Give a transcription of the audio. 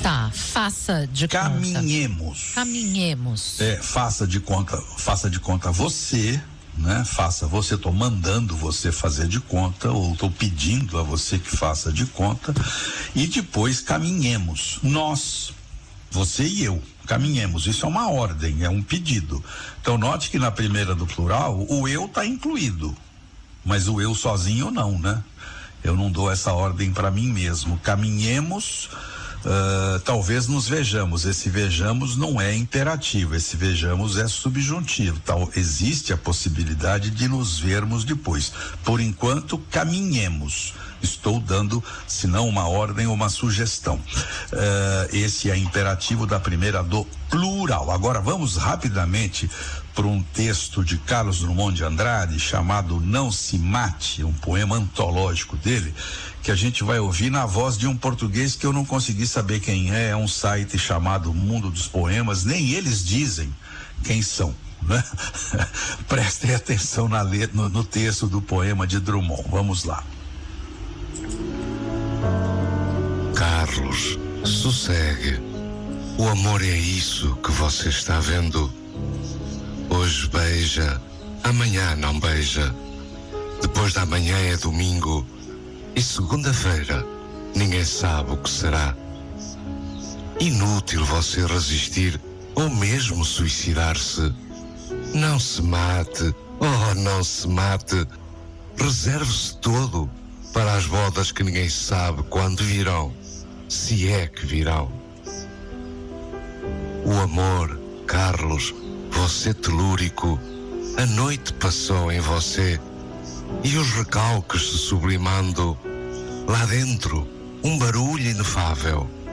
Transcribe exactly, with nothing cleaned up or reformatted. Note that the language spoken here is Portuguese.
Tá, faça de Caminhemos. conta. Caminhemos. É, faça de conta, faça de conta você, né? Faça você, tô mandando você fazer de conta, ou tô pedindo a você que faça de conta, e depois caminhemos. Nós, você e eu, caminhemos. Isso é uma ordem, é um pedido. Então note que na primeira do plural, o eu tá incluído, mas o eu sozinho não, né? Eu não dou essa ordem para mim mesmo. Caminhemos. Uh, talvez nos vejamos. Esse vejamos não é imperativo, esse vejamos é subjuntivo. Tal, existe a possibilidade de nos vermos depois. Por enquanto, caminhemos. Estou dando, se não uma ordem, uma sugestão. Uh, esse é imperativo da primeira do plural. Agora vamos rapidamente para um texto de Carlos Drummond de Andrade chamado Não Se Mate, um poema antológico dele, que a gente vai ouvir na voz de um português que eu não consegui saber quem é. É um site chamado Mundo dos Poemas, nem eles dizem quem são, né? Prestem atenção na letra, no, no texto do poema de Drummond. Vamos lá. Carlos, sossegue. O amor é isso que você está vendo. Hoje beija, amanhã não beija. Depois da manhã é domingo. E segunda-feira, ninguém sabe o que será. Inútil você resistir ou mesmo suicidar-se. Não se mate, oh, não se mate. Reserve-se todo para as bodas que ninguém sabe quando virão, se é que virão. O amor, Carlos, você telúrico, a noite passou em você e os recalques se sublimando. Lá dentro, um barulho inefável,